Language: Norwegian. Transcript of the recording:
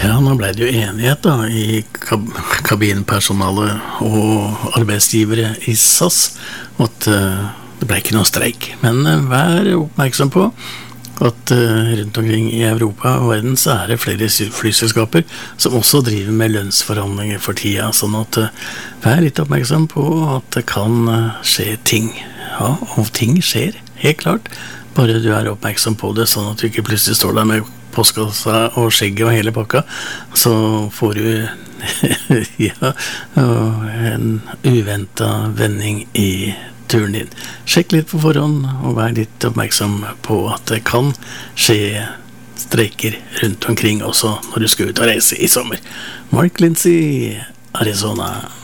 Ja, nå ble det jo enighet da i kabinpersonale og arbeidsgivere i SAS at det ble ikke noe streik. Men vær oppmerksom på at rundt omkring i Europa og verden så det flere flyselskaper som også driver med lønnsforhandlinger for tida, sånn at vær litt oppmerksom på at det kan skje ting. Ja, og ting skjer, helt klart. Bare du oppmerksom på det, sånn at du ikke plutselig står der med postkassa og skjegget og hele pakka, så får du ja, en uventet vending i turen din. Sjekk litt på forhånd og vær litt oppmerksom på at det kan skje streiker rundt omkring også når du skal ut og reise i sommer. Mark Lindsay, Arizona.